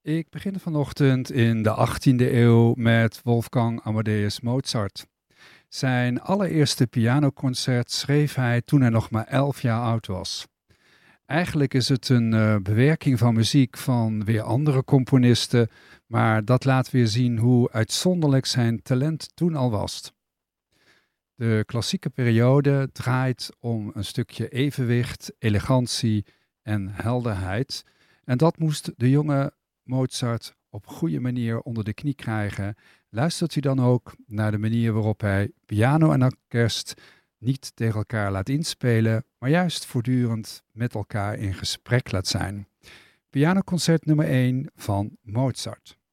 Ik begin vanochtend in de 18e eeuw met Wolfgang Amadeus Mozart. Zijn allereerste pianoconcert schreef hij toen hij nog maar 11 jaar oud was. Eigenlijk is het een bewerking van muziek van weer andere componisten, maar dat laat weer zien hoe uitzonderlijk zijn talent toen al was. De klassieke periode draait om een stukje evenwicht, elegantie en helderheid. En dat moest de jonge Mozart op goede manier onder de knie krijgen. Luistert u dan ook naar de manier waarop hij piano en orkest niet tegen elkaar laat inspelen, maar juist voortdurend met elkaar in gesprek laat zijn. Pianoconcert nummer 1 van Mozart.